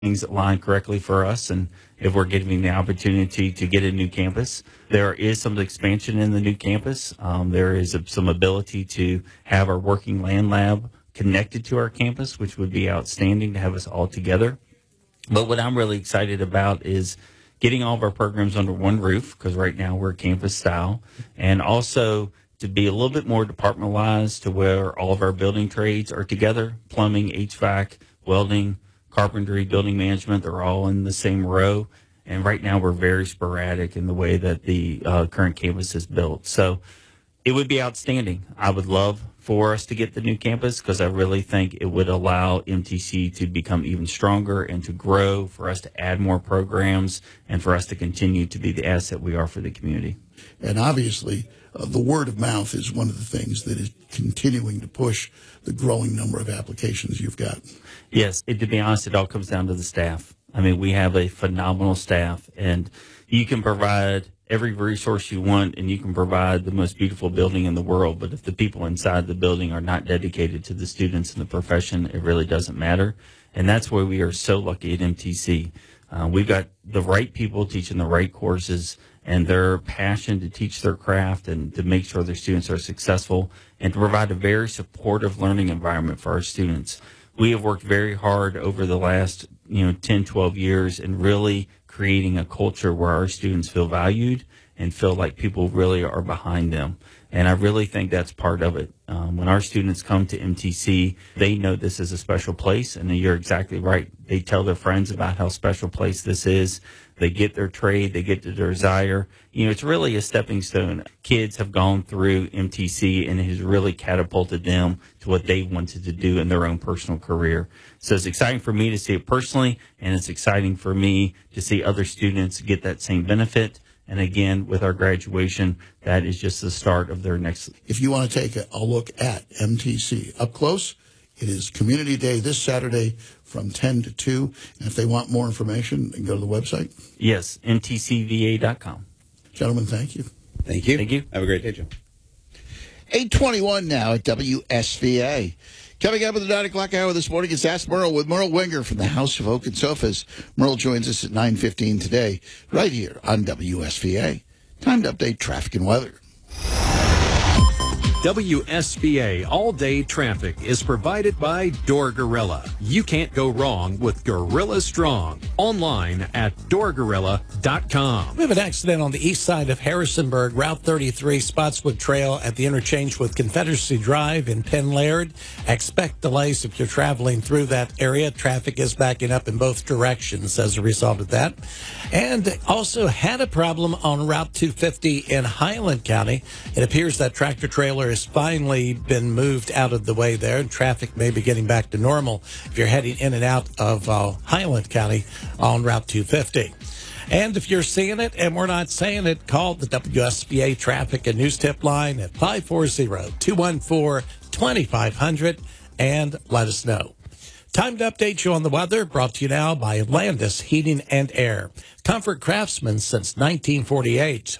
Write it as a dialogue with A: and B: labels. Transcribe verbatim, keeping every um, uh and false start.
A: things align correctly for us, and if we're given the opportunity to get a new campus. There is some expansion in the new campus. Um, there is a, some ability to have our working land lab connected to our campus, which would be outstanding to have us all together. But what I'm really excited about is getting all of our programs under one roof, because right now we're campus style, and also to be a little bit more departmentalized to where all of our building trades are together: plumbing, H V A C, welding, carpentry, building management. They're all in the same row. And right now we're very sporadic in the way that the uh, current campus is built. So it would be outstanding. I would love for us to get the new campus, because I really think it would allow M T C to become even stronger and to grow, for us to add more programs, and for us to continue to be the asset we are for the community.
B: And obviously, uh, the word of mouth is one of the things that is continuing to push the growing number of applications you've got.
A: Yes, it, to be honest, it all comes down to the staff. I mean, we have a phenomenal staff, and you can provide every resource you want, and you can provide the most beautiful building in the world, but if the people inside the building are not dedicated to the students and the profession, it really doesn't matter. And that's why we are so lucky at M T C. Uh, we've got the right people teaching the right courses, and their passion to teach their craft and to make sure their students are successful, and to provide a very supportive learning environment for our students. We have worked very hard over the last, you know, ten, twelve years in really creating a culture where our students feel valued and feel like people really are behind them. And I really think that's part of it. Um, when our students come to M T C, they know this is a special place, and you're exactly right. They tell their friends about how special place this is. They get their trade, they get their desire. You know, it's really a stepping stone. Kids have gone through M T C, and it has really catapulted them to what they wanted to do in their own personal career. So it's exciting for me to see it personally, and it's exciting for me to see other students get that same benefit. And again, with our graduation, that is just the start of their next.
B: If you want to take a, a look at M T C up close, it is Community Day this Saturday from ten to two. And if they want more information, they can go to the website.
A: Yes, M T C V A dot com.
B: Gentlemen, thank you.
C: Thank you.
A: Thank you.
C: Have a great day, Joe.
D: eight twenty-one now at W S V A. Coming up at the nine o'clock hour this morning is Ask Merle with Merle Winger from the House of Oak and Sofas. Merle joins us at nine fifteen today, right here on W S V A. Time to update traffic and weather.
E: W S V A all-day traffic is provided by Door Gorilla. You can't go wrong with Gorilla Strong. Online at door gorilla dot com.
F: We have an accident on the east side of Harrisonburg, Route thirty-three, Spotswood Trail at the interchange with Confederacy Drive in Penn Laird. Expect delays if you're traveling through that area. Traffic is backing up in both directions as a result of that. And also had a problem on Route two fifty in Highland County. It appears that tractor trailer has finally been moved out of the way there, and traffic may be getting back to normal if you're heading in and out of uh, Highland County on Route two fifty. And if you're seeing it and we're not saying it, call the W S V A Traffic and News Tip line at five four zero, two one four, two five zero zero and let us know. Time to update you on the weather, brought to you now by Landis Heating and Air. Comfort Craftsman since nineteen forty-eight.